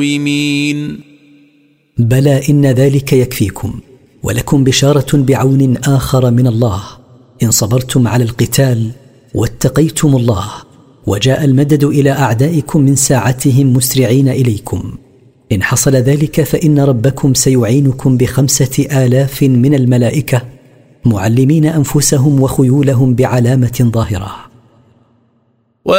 بلى إن ذلك يكفيكم، ولكم بشارة بعون آخر من الله إن صبرتم على القتال واتقيتم الله، وجاء المدد إلى أعدائكم من ساعتهم مسرعين إليكم. إن حصل ذلك فإن ربكم سيعينكم ب5,000 من الملائكة معلمين أنفسهم وخيولهم بعلامة ظاهرة.